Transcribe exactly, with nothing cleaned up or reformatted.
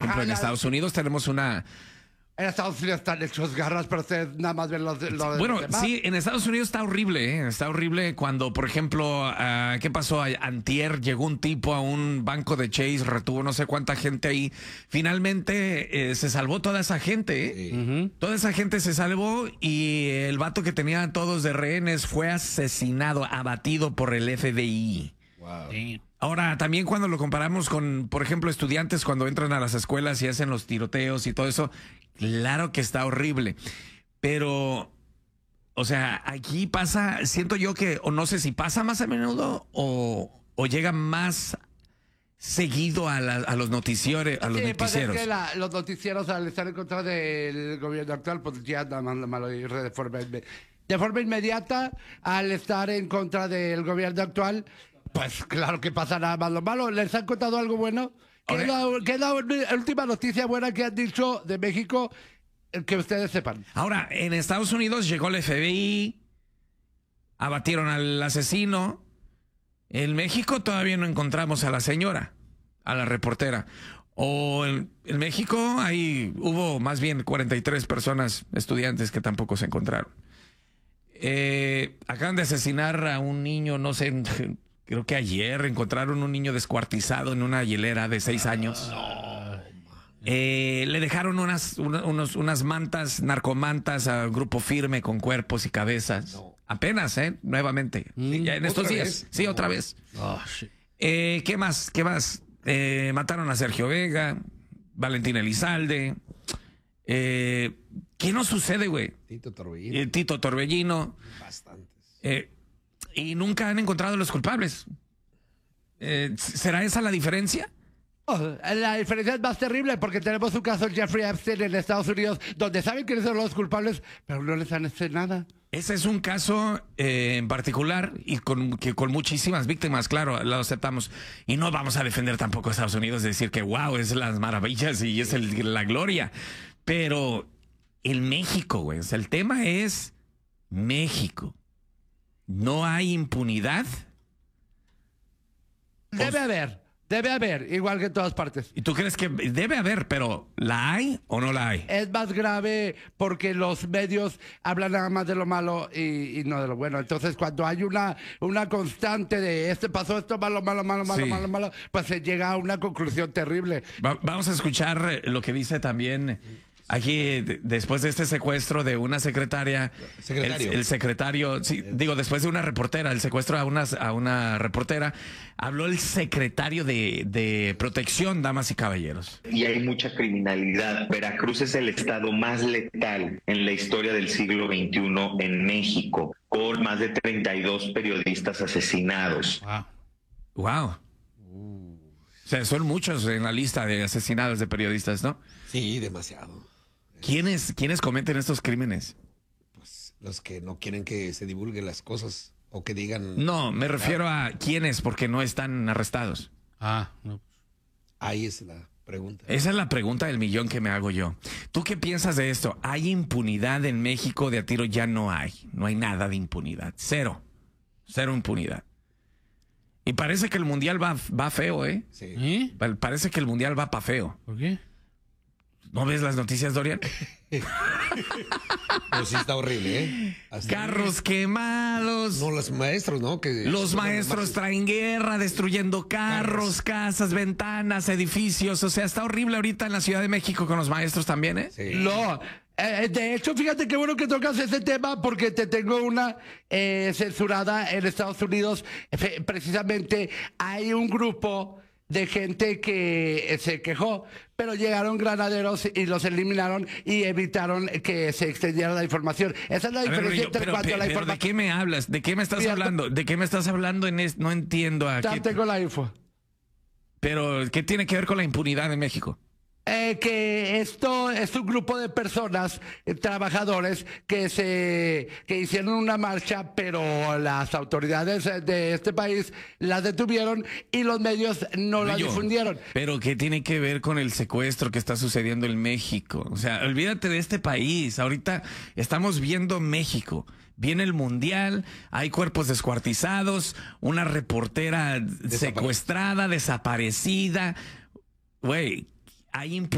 ejemplo, en Estados Unidos tenemos una... En Estados Unidos están hechos garras, pero ustedes nada más ven los, los Bueno, demás. sí, en Estados Unidos está horrible, ¿eh? Está horrible cuando, por ejemplo, uh, ¿qué pasó? Antier llegó un tipo a un banco de Chase, retuvo no sé cuánta gente ahí. Finalmente eh, se salvó toda esa gente, ¿eh? Sí. Uh-huh. Toda esa gente se salvó y el vato que tenía a todos de rehenes fue asesinado, abatido por el F B I. Wow. Sí. Ahora, también cuando lo comparamos con, por ejemplo, estudiantes cuando entran a las escuelas y hacen los tiroteos y todo eso, claro que está horrible. Pero, o sea, aquí pasa, siento yo que, o no sé si pasa más a menudo o, o llega más seguido a, la, a los noticieros. A los sí, noticieros. Pues es que la, los noticieros, al estar en contra del gobierno actual, pues ya nada más lo malo y de forma, de forma inmediata, al estar en contra del gobierno actual, pues claro que pasa nada más lo malo. ¿Les han contado algo bueno? ¿Qué es la, qué es la última noticia buena que han dicho de México que ustedes sepan? Ahora, en Estados Unidos llegó el F B I, abatieron al asesino. En México todavía no encontramos a la señora, a la reportera. O en, en México ahí hubo más bien cuarenta y tres personas, estudiantes, que tampoco se encontraron. Eh, acaban de asesinar a un niño, no sé... Creo que ayer encontraron un niño descuartizado en una hielera de seis años. No, eh, le dejaron unas, una, unos, unas mantas, narcomantas a Grupo Firme con cuerpos y cabezas. No. Apenas, ¿eh? Nuevamente. Mm, sí, ya en estos días. Vez? Sí, no. otra vez. Oh, eh, ¿Qué más? ¿Qué más? Eh, mataron a Sergio Vega, Valentín Elizalde. Eh, ¿Qué nos sucede, güey? Tito Torbellino. Eh, Tito Torbellino. Bastantes. Eh, Y nunca han encontrado los culpables. Eh, ¿Será esa la diferencia? Oh, la diferencia es más terrible porque tenemos un caso de Jeffrey Epstein en Estados Unidos donde saben quiénes son los culpables, pero no les han hecho nada. Ese es un caso eh, en particular y con, que con muchísimas víctimas, claro, lo aceptamos. Y no vamos a defender tampoco a Estados Unidos, decir que wow, es las maravillas y es el, la gloria. Pero en México, güey, o sea, el tema es México. ¿No hay impunidad? Debe haber, debe haber, igual que en todas partes. ¿Y tú crees que debe haber, pero la hay o no la hay? Es más grave porque los medios hablan nada más de lo malo y, y no de lo bueno. Entonces, cuando hay una, una constante de este pasó esto, malo, malo, malo, malo, sí. malo, malo, pues se llega a una conclusión terrible. Va, vamos a escuchar lo que dice también... Aquí, después de este secuestro de una secretaria, secretario. El, el secretario, sí, digo, después de una reportera, el secuestro a una, a una reportera, habló el secretario de, de Protección, damas y caballeros. Y hay mucha criminalidad. Veracruz es el estado más letal en la historia del siglo veintiuno en México, con más de treinta y dos periodistas asesinados. Wow. Wow. Uh. O sea, son muchos en la lista de asesinados de periodistas, ¿no? Sí, demasiado. ¿Quiénes, ¿Quiénes cometen estos crímenes? Pues los que no quieren que se divulguen las cosas o que digan... No, me refiero a quiénes porque no están arrestados. Ah, no. Ahí es la pregunta. Esa es la pregunta del millón que me hago yo. ¿Tú qué piensas de esto? ¿Hay impunidad en México? De a tiro ya no hay. No hay nada de impunidad. Cero. Cero impunidad. Y parece que el mundial va, va feo, ¿eh? Sí. ¿Eh? Parece que el mundial va pa' feo. ¿Por qué? ¿No ves las noticias, Dorian? Pues sí está horrible, ¿eh? Hasta Carros quemados. No, los maestros, ¿no? Que los maestros traen guerra, destruyendo carros, carros, casas, ventanas, edificios. O sea, está horrible ahorita en la Ciudad de México con los maestros también, ¿eh? Sí. No. Eh, de hecho, fíjate qué bueno que tocas ese tema porque te tengo una eh, censurada en Estados Unidos. Precisamente hay un grupo de gente que se quejó, pero llegaron granaderos y los eliminaron y evitaron que se extendiera la información. Esa es la diferencia entre pero, cuanto pero, a la pero información. ¿de qué me hablas? ¿De qué me estás Cierto. hablando? ¿De qué me estás hablando en esto? No entiendo aquí. Ya tengo la info. Pero, ¿qué tiene que ver con la impunidad en México? Eh, que esto es un grupo de personas, eh, trabajadores, que se que hicieron una marcha, pero las autoridades de este país las detuvieron y los medios no la difundieron. Pero ¿qué tiene que ver con el secuestro que está sucediendo en México? O sea, olvídate de este país. Ahorita estamos viendo México. Viene el mundial, hay cuerpos descuartizados, una reportera Desapare- secuestrada, desaparecida. Güey, hay impunidad.